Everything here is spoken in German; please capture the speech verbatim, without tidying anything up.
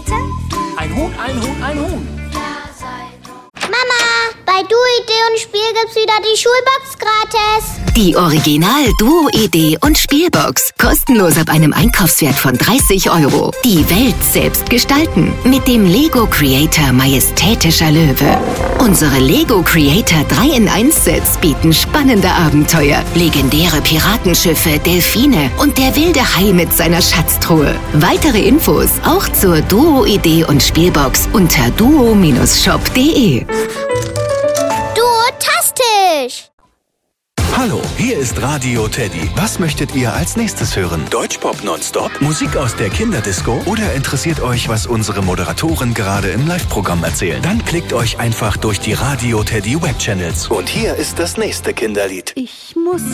bitte? Ein Huhn, ein Huhn, ein Huhn. Mama, bei Duo-Idee und Spiel gibt's wieder die Schulbox gratis. Die Original Duo-Idee und Spielbox. Kostenlos ab einem Einkaufswert von dreißig Euro. Die Welt selbst gestalten. Mit dem Lego Creator Majestätischer Löwe. Unsere Lego Creator drei in eins Sets bieten spannende Abenteuer. Legendäre Piratenschiffe, Delfine und der wilde Hai mit seiner Schatztruhe. Weitere Infos auch zur Duo-Idee und Spielbox unter duo Shop punkt de. Duotastisch! Hallo, hier ist Radio Teddy. Was möchtet ihr als nächstes hören? Deutschpop nonstop? Musik aus der Kinderdisco? Oder interessiert euch, was unsere Moderatoren gerade im Live-Programm erzählen? Dann klickt euch einfach durch die Radio Teddy Webchannels. Und hier ist das nächste Kinderlied. Ich muss